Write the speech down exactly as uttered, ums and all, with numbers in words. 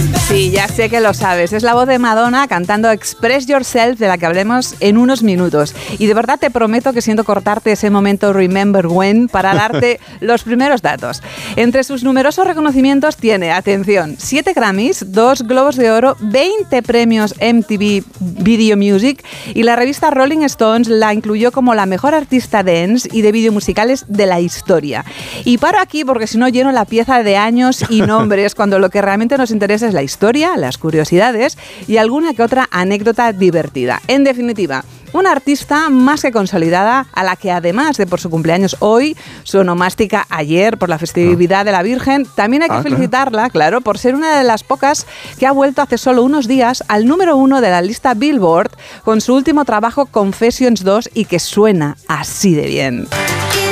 Sí, ya sé que lo sabes. Es la voz de Madonna cantando Express Yourself, de la que hablemos en unos minutos. Y de verdad te prometo que siento cortarte ese momento Remember When para darte los primeros datos. Entre sus numerosos reconocimientos tiene, atención, siete Grammys, dos Globos de Oro, veinte premios M T V Video Music, y la revista Rolling Stones la incluyó como la mejor artista dance y de video musicales de la historia. Y paro aquí porque si no lleno la pieza de años y nombres cuando lo que realmente nos interesa es la historia. historia, las curiosidades y alguna que otra anécdota divertida. En definitiva, una artista más que consolidada, a la que además de por su cumpleaños hoy, su onomástica ayer por la festividad de la Virgen, también hay que ah, felicitarla, claro. claro, por ser una de las pocas que ha vuelto hace solo unos días al número uno de la lista Billboard con su último trabajo Confessions dos y que suena así de bien.